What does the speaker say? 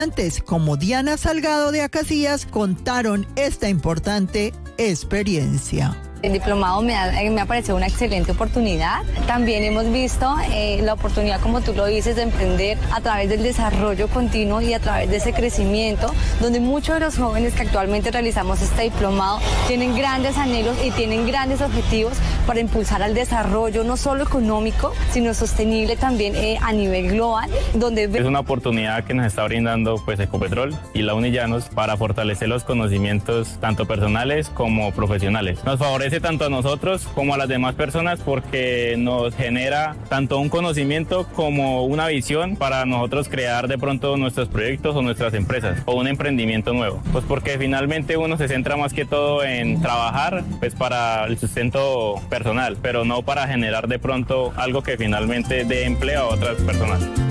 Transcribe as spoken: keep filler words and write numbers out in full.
Antes, como Diana Salgado de Acacías, contaron esta importante experiencia. El diplomado me ha, me ha parecido una excelente oportunidad. También hemos visto eh, la oportunidad, como tú lo dices, de emprender a través del desarrollo continuo y a través de ese crecimiento, donde muchos de los jóvenes que actualmente realizamos este diplomado tienen grandes anhelos y tienen grandes objetivos para impulsar al desarrollo, no solo económico, sino sostenible también eh, a nivel global. Donde es una oportunidad que nos está brindando pues Ecopetrol y la Unillanos para fortalecer los conocimientos tanto personales como profesionales. Nos favorece tanto a nosotros como a las demás personas porque nos genera tanto un conocimiento como una visión para nosotros crear de pronto nuestros proyectos o nuestras empresas o un emprendimiento nuevo. Pues porque finalmente uno se centra más que todo en trabajar pues para el sustento personal, pero no para generar de pronto algo que finalmente dé empleo a otras personas.